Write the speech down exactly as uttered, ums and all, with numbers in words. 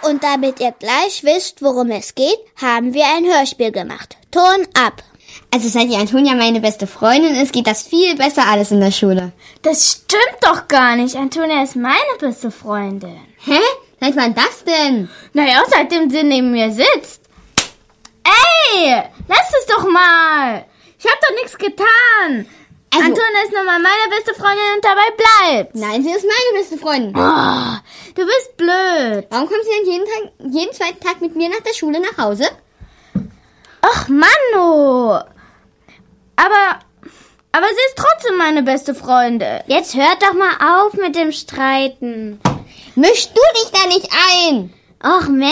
Und damit ihr gleich wisst, worum es geht, haben wir ein Hörspiel gemacht. Ton ab. Also seit die Antonia meine beste Freundin ist, geht das viel besser alles in der Schule. Das stimmt doch gar nicht. Antonia ist meine beste Freundin. Hä? Seit wann das denn? Naja, seitdem sie neben mir sitzt. Ey, lass es doch mal. Ich hab doch nichts getan. Also, Antonia ist nochmal meine beste Freundin und dabei bleibt. Nein, sie ist meine beste Freundin. Oh, du bist blöd. Warum kommt sie denn jeden Tag, jeden zweiten Tag mit mir nach der Schule nach Hause? Ach, Manu. Aber, aber sie ist trotzdem meine beste Freundin. Jetzt hört doch mal auf mit dem Streiten. Misch du dich da nicht ein. Och,